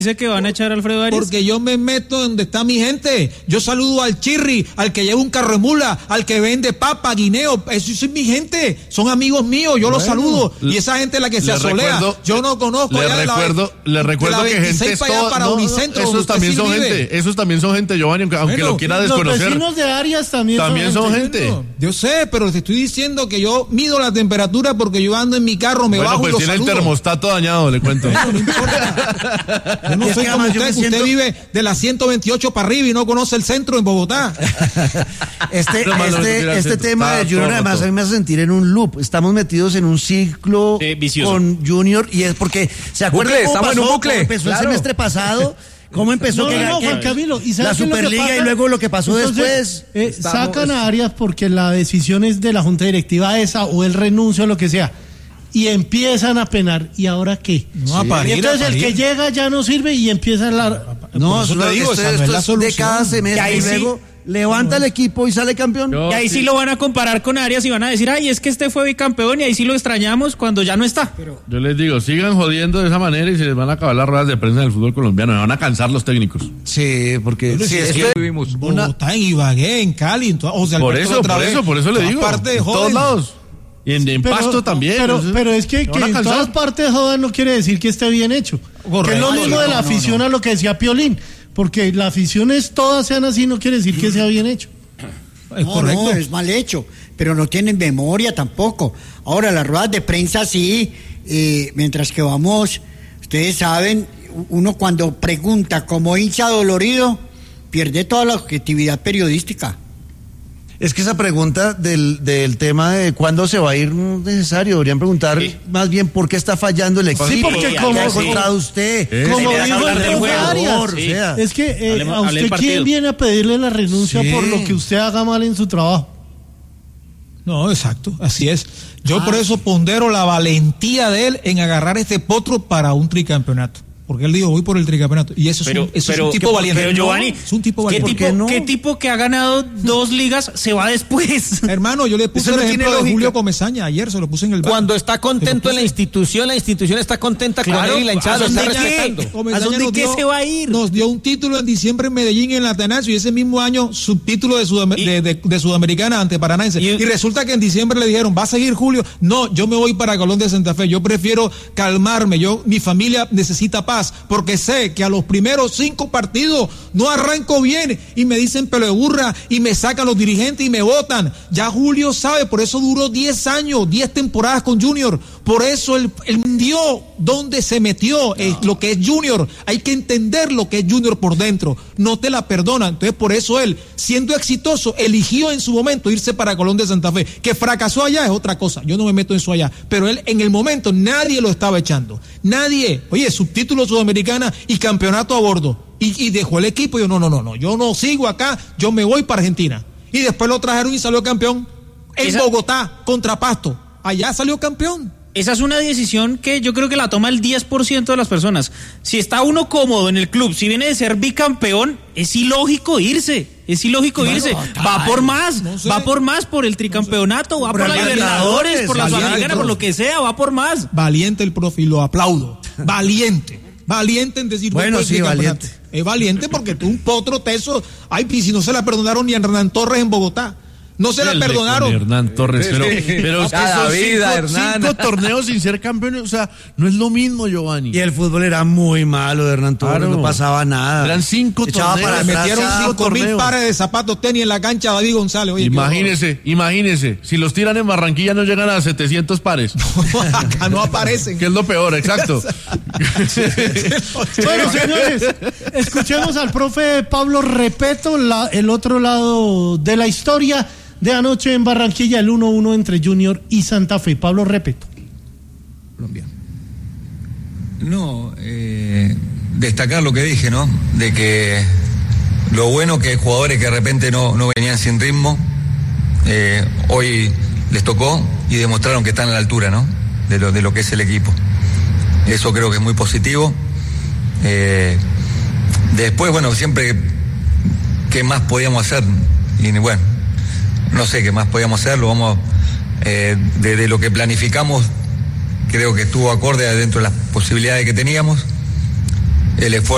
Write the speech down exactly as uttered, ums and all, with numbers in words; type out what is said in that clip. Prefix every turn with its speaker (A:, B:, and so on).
A: Dice que van a echar a Alfredo Arias.
B: Porque yo me meto donde está mi gente. Yo saludo al chirri, al que lleva un carro de mula, al que vende papa, guineo. Eso es mi gente. Son amigos míos. Yo bueno, los saludo. Y esa gente es la que se asolea. Recuerdo, yo no conozco.
C: Le recuerdo, la, le recuerdo que gente es todo,
B: para
C: no,
B: Unicentro,
C: esos también son vive. gente. Esos también son gente, Giovanni, aunque, aunque bueno, lo quiera desconocer.
D: Los vecinos de Arias también,
C: también son gente. Son gente.
B: Bueno, yo sé, pero te estoy diciendo que yo mido la temperatura porque yo ando en mi carro, me
C: bueno,
B: bajo
C: pues
B: y los
C: tiene
B: saludo.
C: el termostato dañado, le cuento.
B: Bueno, no importa. Yo no soy como usted. Siento... Usted vive de la ciento veintiocho para arriba y no conoce el centro en Bogotá.
E: Este, este, este tema de Junior además a mí me hace sentir en un loop. Estamos metidos en un ciclo
A: sí,
E: con Junior y es porque se acuerdan cómo
B: estamos
E: pasó,
B: en un bucle.
E: Cómo empezó
B: Claro.
E: el semestre pasado. ¿Cómo empezó?
D: No,
E: que,
D: no, no,
E: que,
D: Juan Camilo, ¿y
E: la Superliga y luego lo que pasó
D: Entonces,
E: después.
D: Eh,
E: Estamos...
D: Sacan a Arias porque la decisión es de la Junta Directiva esa o el renuncio o lo que sea. Y empiezan a penar. ¿Y ahora qué?
B: No, a parir,
D: y entonces
B: a parir.
D: el que llega ya no sirve y empieza la...
E: No, eso te digo,
B: esto,
E: esto
B: es la
E: es
B: solución.
E: de cada semestre y, y luego sí. levanta el equipo y sale campeón.
A: Yo, y ahí sí. sí lo van a comparar con Arias y van a decir, ay, es que este fue bicampeón y ahí sí lo extrañamos cuando ya no está. Pero...
C: Yo les digo, sigan jodiendo de esa manera y se les van a acabar las ruedas de prensa del fútbol colombiano, me van a cansar los técnicos.
E: Sí, porque
B: sí, es que vivimos Bogotá, en Ibagué, en Cali, en to... o sea,
C: por eso, por eso, por eso le digo.
B: Parte de
C: en todos lados. Y en, en
D: pero,
C: Pasto también.
D: Pero, pero, pero es que, que en todas partes jodan no quiere decir que esté bien hecho. Correcto, que es lo mismo de la afición no, no. a lo que decía Piolín. Porque la afición es todas sean así, no quiere decir que sea bien hecho.
F: Es no, correcto. No, es mal hecho, pero no tienen memoria tampoco. Ahora, las ruedas de prensa sí, eh, mientras que vamos, ustedes saben, uno cuando pregunta como hincha dolorido, pierde toda la objetividad periodística.
E: Es que esa pregunta del, del tema de cuándo se va a ir no es necesario. Deberían preguntar sí. más bien por qué está fallando el equipo.
D: Sí, porque como
E: ha encontrado usted.
D: ¿Eh? Como dijo el profe Arias. Sí. O sea, es que eh, Hablemos, a usted quién viene a pedirle la renuncia sí. por lo que usted haga mal en su trabajo.
B: No, exacto, así es. Yo ah. por eso pondero la valentía de él en agarrar este potro para un tricampeonato. Porque él dijo, voy por el tricampeonato. Y eso,
A: pero,
B: es, un, eso
A: pero,
B: es un tipo valiente.
A: Pero Giovanni,
B: no, es un tipo valiente.
A: ¿qué tipo, no? ¿qué tipo que ha ganado dos ligas se va después?
B: Hermano, yo le puse el no ejemplo de Julio Comesaña. Ayer se lo puse en el bar.
G: Cuando está contento en la institución, la institución está contenta
B: claro,
G: con él y la hinchada lo está respetando.
A: ¿A dónde qué se va a ir?
B: Nos dio un título en diciembre en Medellín, en la Atanasio, y ese mismo año subtítulo de, Sudam y, de, de, de Sudamericana ante Paranaense. Y, y resulta que en diciembre le dijeron, ¿va a seguir Julio? No, yo me voy para Colón de Santa Fe. Yo prefiero calmarme. Yo, mi familia necesita paz, porque sé que a los primeros cinco partidos no arranco bien y me dicen pelo de burra y me sacan los dirigentes y me votan. Ya Julio sabe, por eso duró diez años, diez temporadas con Junior. Por eso él, él dio dónde se metió, no. es lo que es Junior. Hay que entender lo que es Junior por dentro. No te la perdonan. Entonces por eso él, siendo exitoso, eligió en su momento irse para Colón de Santa Fe. Que fracasó allá es otra cosa. Yo no me meto en eso allá. Pero él en el momento nadie lo estaba echando. Nadie. Oye, subtítulo Sudamericana y campeonato a bordo. Y, y dejó el equipo y yo, no, no, no, no, yo no sigo acá, yo me voy para Argentina. Y después lo trajeron y salió campeón en Esa... Bogotá, contra Pasto. Allá salió campeón.
A: Esa es una decisión que yo creo que la toma el diez por ciento de las personas. Si está uno cómodo en el club, si viene de ser bicampeón, es ilógico irse. Es ilógico claro, irse. Tal, va por más, no sé. va por más por el tricampeonato, no sé. va por, por la Libertadores, por la Sudamericana, por lo que sea, va por más.
B: Valiente el profe, y lo aplaudo. Valiente. Valiente en decir
E: bueno sí valiente
B: es valiente porque tú un potro teso ay y si no se la perdonaron ni a Hernán Torres en Bogotá no se la perdonaron
C: Hernán Torres pero, pero es que son vida, cinco, cinco torneos sin ser campeones, o sea, no es lo mismo, Giovanni.
E: Y el fútbol era muy malo de Hernán Torres, claro. no pasaba nada.
C: Eran cinco
E: Echaba
C: torneos.
B: Para metieron cinco mil pares de zapatos tenis en la cancha David González. Oye,
C: imagínese, imagínese, si los tiran en Barranquilla no llegan a setecientos pares.
B: No, acá no aparecen.
C: Que es lo peor, exacto.
D: Bueno, señores, escuchemos al profe Pablo Repeto, la, el otro lado de la historia de anoche en Barranquilla, el uno uno entre Junior y Santa Fe. Pablo Repeto.
H: Colombia. No, eh, destacar lo que dije, ¿no? De que lo bueno que hay jugadores que de repente no, no venían sin ritmo, eh, hoy les tocó y demostraron que están a la altura, ¿no? De lo, de lo que es el equipo. Eso creo que es muy positivo. Eh, después, bueno, siempre, ¿qué más podíamos hacer? Y bueno, no sé qué más podíamos hacer, lo vamos, eh, de, de lo que planificamos, creo que estuvo acorde dentro de las posibilidades que teníamos. El esfuerzo